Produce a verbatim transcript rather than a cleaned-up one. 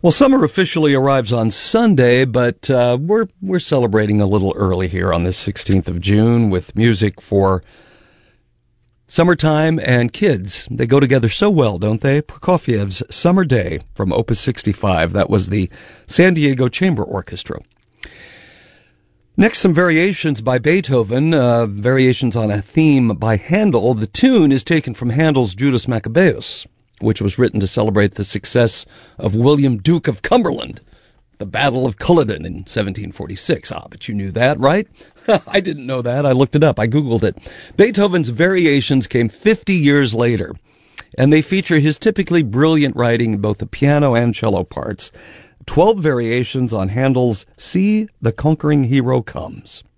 Well, summer officially arrives on Sunday, but uh, we're we're celebrating a little early here on this sixteenth of June with music for summertime and kids. They go together so well, don't they? Prokofiev's Summer Day from Opus sixty-five. That was the San Diego Chamber Orchestra. Next, some variations by Beethoven, uh, variations on a theme by Handel. The tune is taken from Handel's Judas Maccabeus, which was written to celebrate the success of William, Duke of Cumberland, the Battle of Culloden in seventeen forty-six. Ah, but you knew that, right? I didn't know that. I looked it up. I Googled it. Beethoven's variations came fifty years later, and they feature his typically brilliant writing in both the piano and cello parts. Twelve variations on Handel's See the Conquering Hero Comes.